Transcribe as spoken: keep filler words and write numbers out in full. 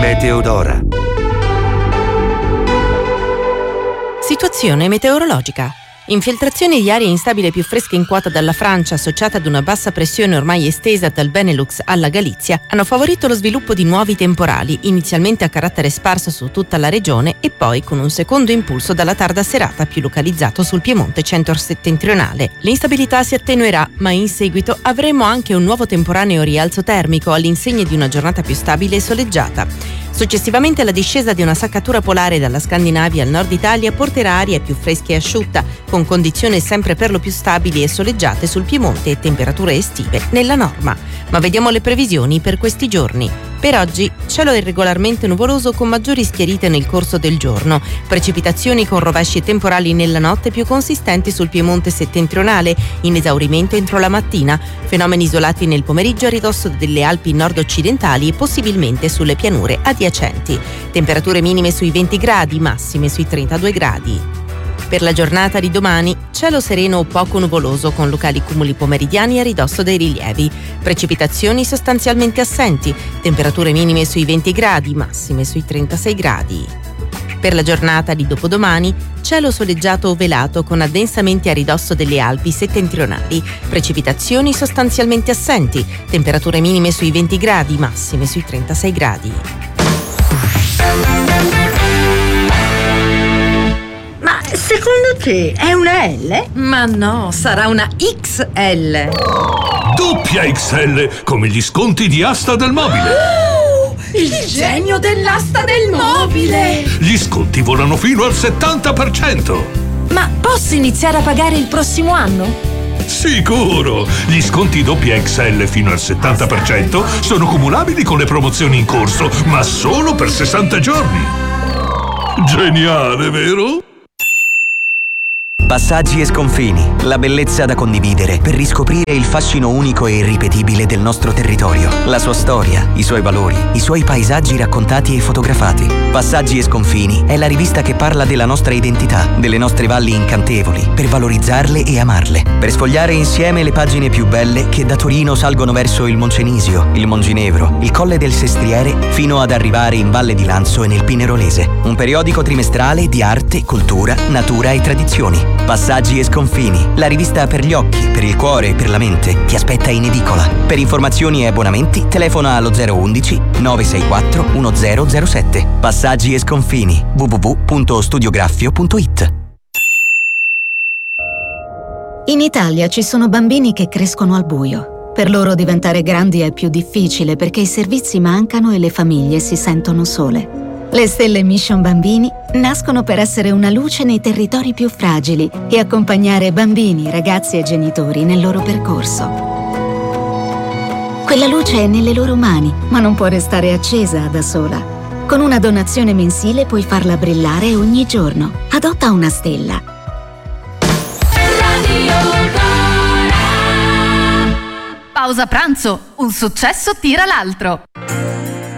Meteodora. Situazione meteorologica. Infiltrazioni di aria instabile più fresche in quota dalla Francia, associata ad una bassa pressione ormai estesa dal Benelux alla Galizia, hanno favorito lo sviluppo di nuovi temporali, inizialmente a carattere sparso su tutta la regione e poi con un secondo impulso dalla tarda serata più localizzato sul Piemonte centro-settentrionale. L'instabilità si attenuerà, ma in seguito avremo anche un nuovo temporaneo rialzo termico all'insegna di una giornata più stabile e soleggiata. Successivamente la discesa di una saccatura polare dalla Scandinavia al nord Italia porterà aria più fresca e asciutta, con condizioni sempre per lo più stabili e soleggiate sul Piemonte e temperature estive nella norma. Ma vediamo le previsioni per questi giorni. Per oggi cielo irregolarmente nuvoloso con maggiori schiarite nel corso del giorno, precipitazioni con rovesci temporali nella notte più consistenti sul Piemonte settentrionale, in esaurimento entro la mattina, fenomeni isolati nel pomeriggio a ridosso delle Alpi nord-occidentali e possibilmente sulle pianure adiacenti. Temperature minime sui venti gradi, massime sui trentadue gradi. Per la giornata di domani, cielo sereno o poco nuvoloso con locali cumuli pomeridiani a ridosso dei rilievi. Precipitazioni sostanzialmente assenti, temperature minime sui venti gradi, massime sui trentasei gradi. Per la giornata di dopodomani, cielo soleggiato o velato con addensamenti a ridosso delle Alpi settentrionali. Precipitazioni sostanzialmente assenti, temperature minime sui venti gradi, massime sui trentasei gradi. Ma secondo te è una L? Ma no, sarà una X L. Doppia X L, come gli sconti di Asta del Mobile. Oh, il genio dell'asta del mobile! Gli sconti volano fino al settanta per cento. Ma posso iniziare a pagare il prossimo anno? Sicuro! Gli sconti doppia X L fino al settanta per cento sono cumulabili con le promozioni in corso, ma solo per sessanta giorni. Geniale, vero? Passaggi e sconfini, la bellezza da condividere per riscoprire il fascino unico e irripetibile del nostro territorio, la sua storia, i suoi valori, i suoi paesaggi raccontati e fotografati. Passaggi e sconfini è la rivista che parla della nostra identità, delle nostre valli incantevoli, per valorizzarle e amarle, per sfogliare insieme le pagine più belle che da Torino salgono verso il Moncenisio, il Monginevro, il Colle del Sestriere, fino ad arrivare in Valle di Lanzo e nel Pinerolese. Un periodico trimestrale di arte, cultura, natura e tradizioni. Passaggi e sconfini, la rivista per gli occhi, per il cuore e per la mente, ti aspetta in edicola. Per informazioni e abbonamenti telefona allo zero undici nove sei quattro uno zero zero sette. Passaggi e sconfini, w w w punto studiograffio punto i t. In Italia ci sono bambini che crescono al buio. Per loro diventare grandi è più difficile perché i servizi mancano e le famiglie si sentono sole. Le Stelle Mission Bambini nascono per essere una luce nei territori più fragili e accompagnare bambini, ragazzi e genitori nel loro percorso. Quella luce è nelle loro mani, ma non può restare accesa da sola. Con una donazione mensile puoi farla brillare ogni giorno. Adotta una stella. Pausa pranzo, un successo tira l'altro.